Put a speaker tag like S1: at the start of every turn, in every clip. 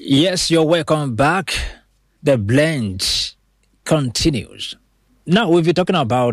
S1: Yes, you're welcome back. The blend continues. Now, we'll be talking about,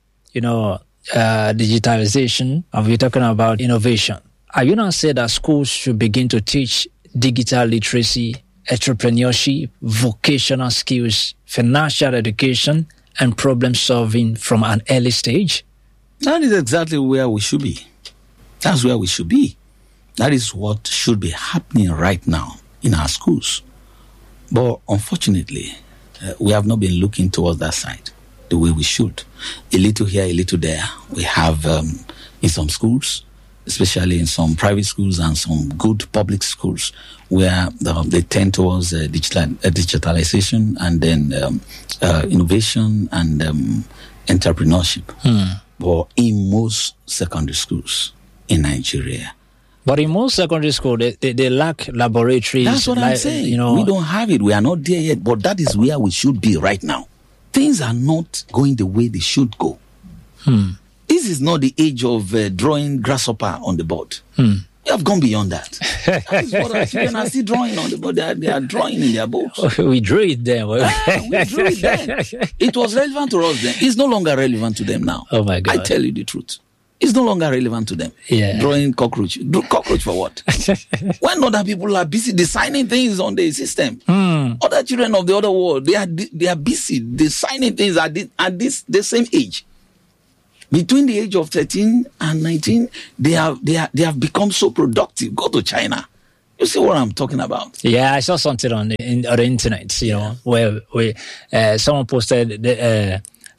S1: digitalization, and we're talking about innovation. Are you not saying that schools should begin to teach digital literacy, entrepreneurship, vocational skills, financial education, and problem solving from an early stage?
S2: That is exactly where we should be. That's where we should be. That is what should be happening right now in our schools. But unfortunately, we have not been looking towards that side the way we should. A little here, a little there. We have in some schools, especially in some private schools and some good public schools, where they tend towards digitalization and then innovation and entrepreneurship. But in most secondary schools in Nigeria.
S1: But in most secondary schools, they lack laboratories.
S2: That's what I'm saying. We don't have it. We are not there yet. But that is where we should be right now. Things are not going the way they should go. This is not the age of drawing grasshopper on the board. You have gone beyond that. That is what our children are still drawing on the board. They are drawing in their books.
S1: We drew it then.
S2: We drew it then. It was relevant to us then. It's no longer relevant to them now.
S1: Oh my God.
S2: I tell you the truth. It's no longer relevant to them.
S1: Yeah.
S2: Drawing cockroach. Cockroach for what? When other people are busy designing things on the system, other children of the other world, they are busy designing things at the same age. Between the age of 13 and 19, they have become so productive. Go to China. You see what I'm talking about?
S1: Yeah, I saw something on the internet, where someone posted the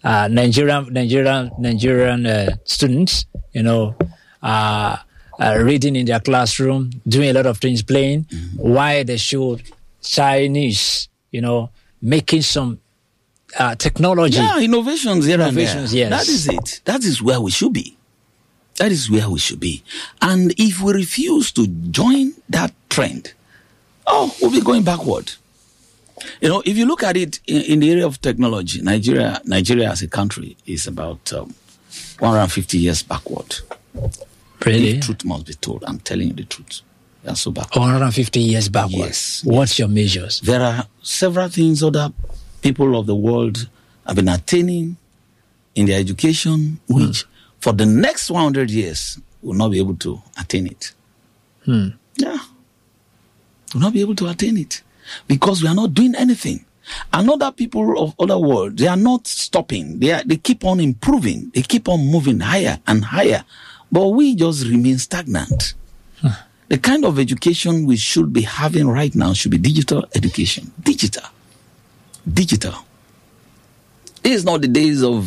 S1: Nigerian students, reading in their classroom, doing a lot of things, playing, while they showed Chinese, making some technology.
S2: Yeah, innovations here and there.
S1: Yes.
S2: That is it. That is where we should be. That is where we should be. And if we refuse to join that trend, we'll be going backward. If you look at it in the area of technology, Nigeria as a country is about 150 years backward.
S1: Really?
S2: The truth must be told. I'm telling you the truth. We are so backward.
S1: 150 years backward?
S2: Yes.
S1: What's your measures?
S2: There are several things other people of the world have been attaining in their education, which for the next 100 years will not be able to attain it. Yeah. Will not be able to attain it. Because we are not doing anything. And other people of other world, they are not stopping. They keep on improving. They keep on moving higher and higher. But we just remain stagnant. The kind of education we should be having right now should be digital education. Digital. It is not the days of,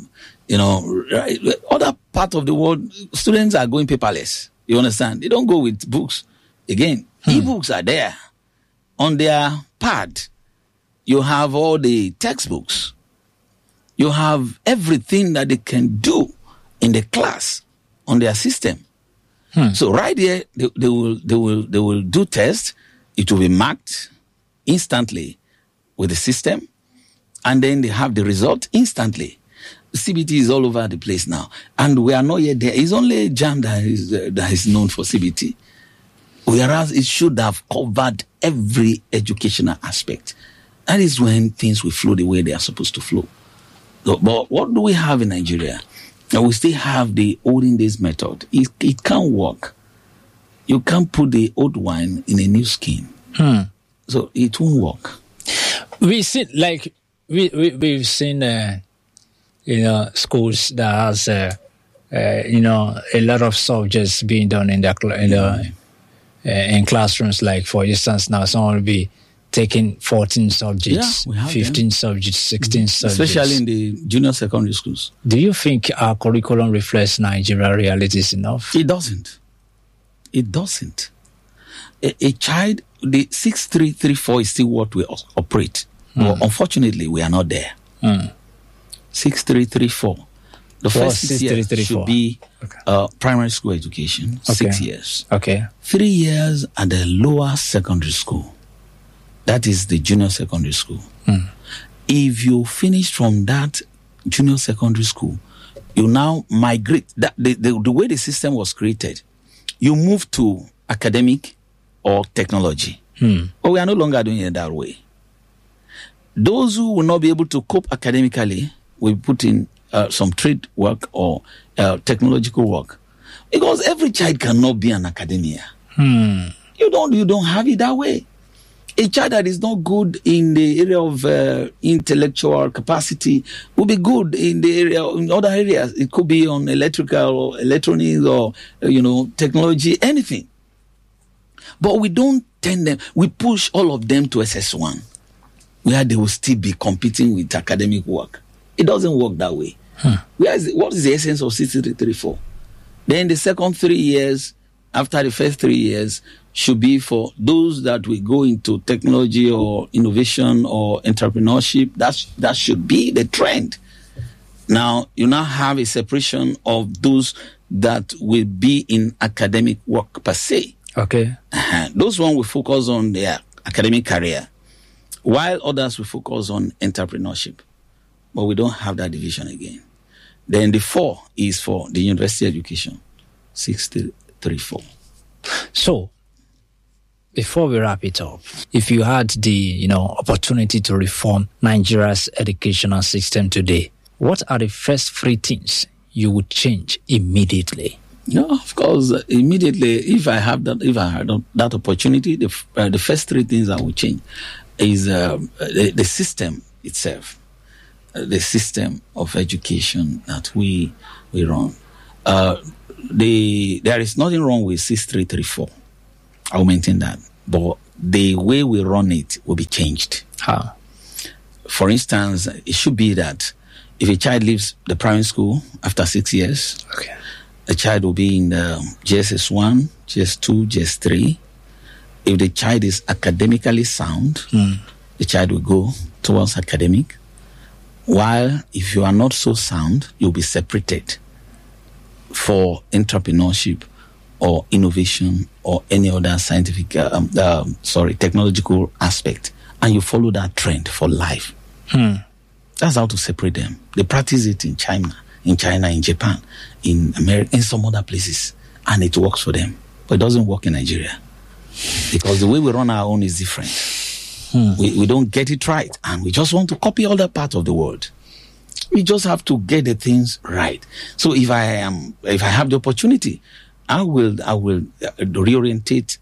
S2: other part of the world, students are going paperless. You understand? They don't go with books. Again, e-books are there. On their pad, you have all the textbooks. You have everything that they can do in the class on their system. So right here, they will do tests. It will be marked instantly with the system, and then they have the result instantly. CBT is all over the place now, and we are not yet there. It's only JAM that is known for CBT. Whereas it should have covered every educational aspect. That is when things will flow the way they are supposed to flow. So, but what do we have in Nigeria? We still have the olden days method. It can't work. You can't put the old wine in a new skin. So it won't work.
S1: We've seen schools that has a lot of subjects being done in classrooms. Like, for instance, now someone will be taking 14 subjects, 15 subjects, 16 subjects.
S2: Especially in the junior secondary schools.
S1: Do you think our curriculum reflects Nigeria realities enough?
S2: It doesn't. A child, the 6334 is still what we operate. But unfortunately, we are not there. 6334. The first 6 years should be primary school education, 6 years. 3 years at the lower secondary school. That is the junior secondary school. If you finish from that junior secondary school, you now migrate. The way the system was created, you move to academic or technology. But we are no longer doing it that way. Those who will not be able to cope academically will put in some trade work or technological work. Because every child cannot be an academia. You don't have it that way. A child that is not good in the area of intellectual capacity will be good in the area, in other areas. It could be on electrical or electronics or, technology, anything. But we don't tend them, we push all of them to SS1, where they will still be competing with academic work. It doesn't work that way. What is the essence of 6334? Then the second 3 years, after the first 3 years, should be for those that will go into technology or innovation or entrepreneurship. That should be the trend. Now, you now have a separation of those that will be in academic work per se.
S1: Okay.
S2: Those one will focus on their academic career, while others will focus on entrepreneurship. But we don't have that division again. Then the 4 is for the university education, 6334.
S1: So, before we wrap it up, if you had the opportunity to reform Nigeria's educational system today, what are the first 3 things you would change immediately?
S2: No, of course, immediately. If I had that opportunity, the first 3 things I would change is the system itself, the system of education that we run. There is nothing wrong with 6334. I will maintain that. But the way we run it will be changed.
S1: How?
S2: For instance, it should be that if a child leaves the primary school after 6 years, the child will be in the JSS1, JS2, JS3. If the child is academically sound, the child will go towards academic. While if you are not so sound, you'll be separated for entrepreneurship or innovation or any other scientific, technological aspect. And you follow that trend for life. That's how to separate them. They practice it in China, in Japan, in America, in some other places. And it works for them. But it doesn't work in Nigeria. Because the way we run our own is different. We don't get it right. And we just want to copy other parts of the world. We just have to get the things right. So if I have the opportunity, I will reorientate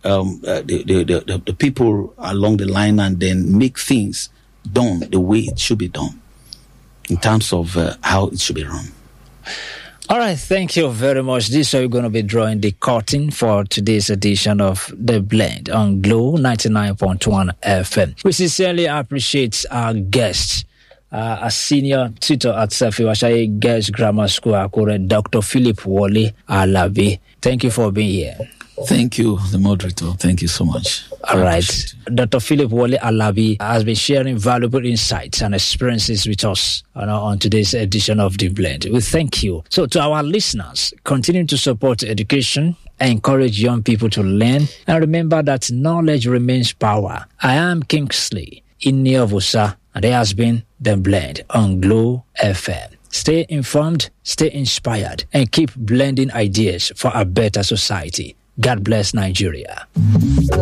S2: the people along the line and then make things done the way it should be done in terms of how it should be run.
S1: All right, thank you very much. This is how we're going to be drawing the curtain for today's edition of The Blend on Glow 99.1 FM. We sincerely appreciate our guest, a senior tutor at Safi Washaye Girls Grammar School, Akure, Dr. Philip Wole Alabi. Thank you for being here.
S2: Thank you, the moderator. Thank you so much.
S1: All right. Dr. Philip Wole Alabi has been sharing valuable insights and experiences with us on today's edition of The Blend. We thank you. So to our listeners, continue to support education, encourage young people to learn, and remember that knowledge remains power. I am Kingsley Iniovusa, and there has been The Blend on Glow FM. Stay informed, stay inspired, and keep blending ideas for a better society. God bless Nigeria.